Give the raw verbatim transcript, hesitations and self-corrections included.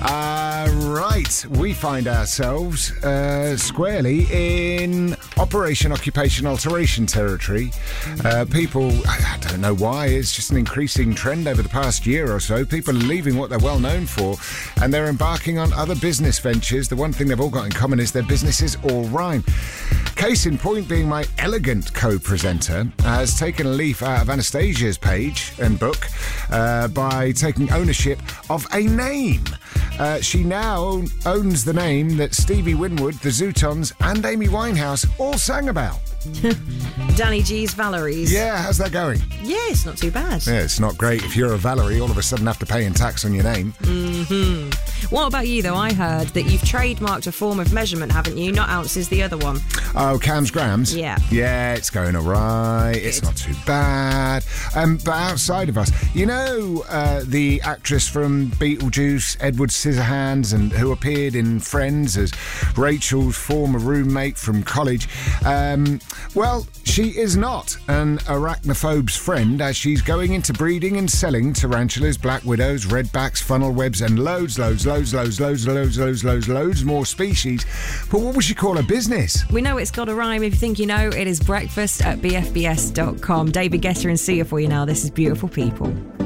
Uh, right, we find ourselves uh, squarely in Operation Occupation Alteration territory. Uh, people, I don't know why, it's just an increasing trend over the past year or so. People are leaving what they're well known for and they're embarking on other business ventures. The one thing they've all got in common is their businesses all rhyme. Case in point being my elegant co-presenter has taken a leaf out of Anastasia's page and book uh, by taking ownership of a name. Uh, she now owns the name that Stevie Winwood, the Zootons and Amy Winehouse all sang about. Danny G's Valerie's. Yeah, how's that going? Yeah, it's not too bad. Yeah, it's not great if you're a Valerie, all of a sudden have to pay in tax on your name. Mm-hmm. What about you, though? I heard that you've trademarked a form of measurement, haven't you? Not ounces, the other one. Oh, Cam's Grams? Yeah. Yeah, it's going all right. Good. It's not too bad. Um, but outside of us, you know uh, the actress from Beetlejuice, Edward Scissorhands, and who appeared in Friends as Rachel's former roommate from college? Um, well, she is not an arachnophobe's friend, as she's going into breeding and selling tarantulas, black widows, redbacks, funnel webs, and loads, loads, loads, loads, loads, loads, loads, loads, loads more species. But what would she call her business? We know it's got a rhyme. If you think you know, it is breakfast at b f b s dot com. David Guetta and Sia for you now. This is Beautiful People.